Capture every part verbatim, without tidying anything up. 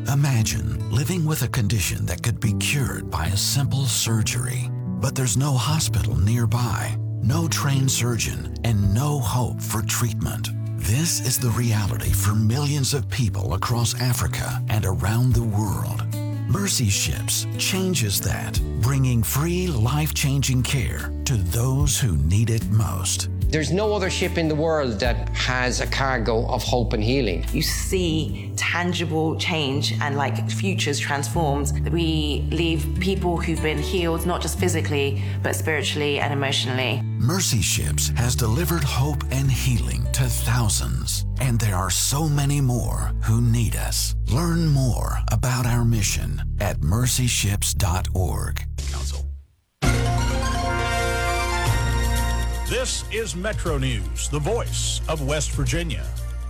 Imagine living with a condition that could be cured by a simple surgery, but there's no hospital nearby, no trained surgeon, and no hope for treatment. This is the reality for millions of people across Africa and around the world. Mercy Ships changes that, bringing free, life-changing care to those who need it most. There's no other ship in the world that has a cargo of hope and healing. You see tangible change and like futures transformed. We leave people who've been healed, not just physically, but spiritually and emotionally. Mercy Ships has delivered hope and healing to thousands, and there are so many more who need us. Learn more about our mission at mercy ships dot org. Council. This is Metro News, the voice of West Virginia.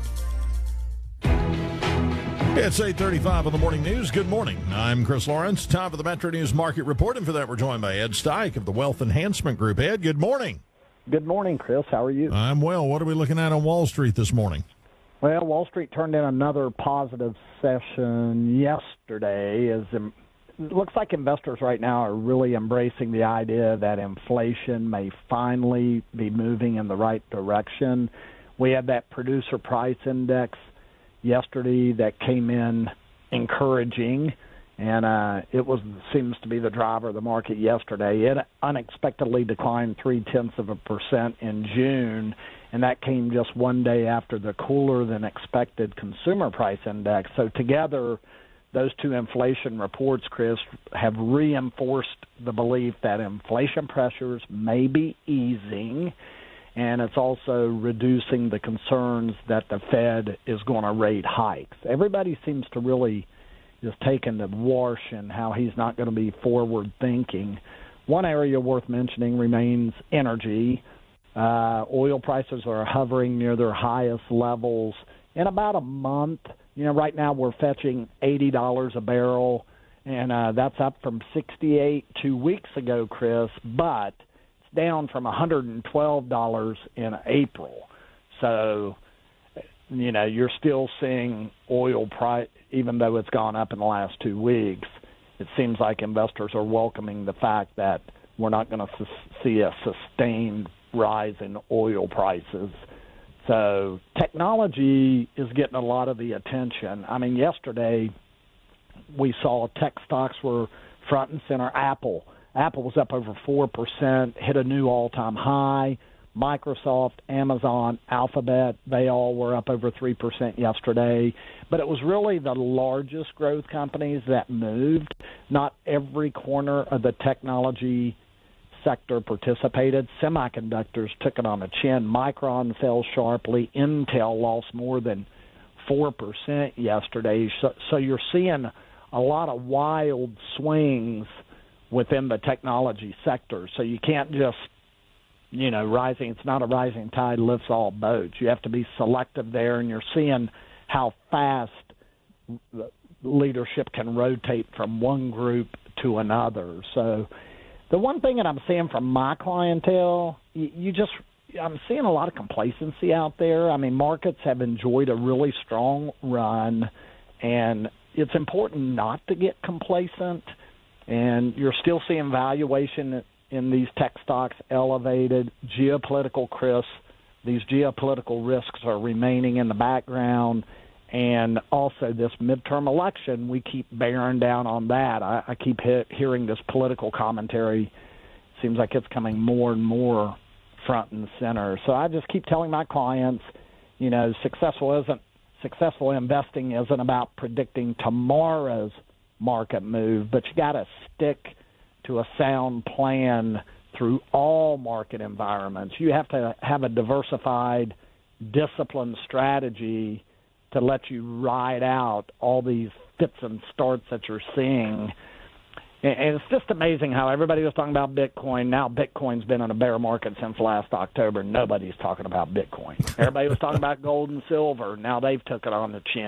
It's eight thirty-five on the morning news. Good morning. I'm Chris Lawrence. Time for the Metro News Market Report, and for that we're joined by Ed Steich of the Wealth Enhancement Group. Ed, good morning. Good morning, Chris. How are you? I'm well. What are we looking at on Wall Street this morning? Well, Wall Street turned in another positive session yesterday. As it looks like investors right now are really embracing the idea that inflation may finally be moving in the right direction. We had that producer price index yesterday that came in encouraging, and uh, it was seems to be the driver of the market yesterday. It unexpectedly declined three-tenths of a percent in June, and that came just one day after the cooler-than-expected consumer price index. So together, those two inflation reports, Chris, have reinforced the belief that inflation pressures may be easing, and it's also reducing the concerns that the Fed is going to rate hikes. Everybody seems to really just taking the wash in how he's not going to be forward-thinking. One area worth mentioning remains energy. Uh, oil prices are hovering near their highest levels in about a month. You know, right now we're fetching eighty dollars a barrel, and uh, that's up from sixty-eight dollars two weeks ago, Chris, but it's down from one hundred twelve dollars in April. So, you know, you're still seeing oil price, even though it's gone up in the last two weeks. It seems like investors are welcoming the fact that we're not going to su- see a sustained rise in oil prices. So technology is getting a lot of the attention. I mean, yesterday we saw tech stocks were front and center. Apple. Apple was up over four percent, hit a new all-time high. Microsoft, Amazon, Alphabet, they all were up over three percent yesterday. But it was really the largest growth companies that moved. Not every corner of the technology sector participated. Semiconductors took it on the chin. Micron fell sharply. Intel lost more than four percent yesterday. So, so you're seeing a lot of wild swings within the technology sector. So you can't just, you know, rising, it's not a rising tide lifts all boats. You have to be selective there, and you're seeing how fast the leadership can rotate from one group to another. So the one thing that I'm seeing from my clientele, you, you just, I'm seeing a lot of complacency out there. I mean, markets have enjoyed a really strong run, and it's important not to get complacent. And you're still seeing valuation in these tech stocks elevated. Geopolitical, Chris, these geopolitical risks are remaining in the background. And also this midterm election, we keep bearing down on that. I, I keep he- hearing this political commentary. Seems like it's coming more and more front and center. So I just keep telling my clients, you know, successful isn't successful investing isn't about predicting tomorrow's market move, but you got to stick to a sound plan through all market environments. You have to have a diversified, disciplined strategy to let you ride out all these fits and starts that you're seeing. And it's just amazing how everybody was talking about Bitcoin. Now Bitcoin's been in a bear market since last October. Nobody's talking about Bitcoin. Everybody was talking about gold and silver. Now they've took it on the chin.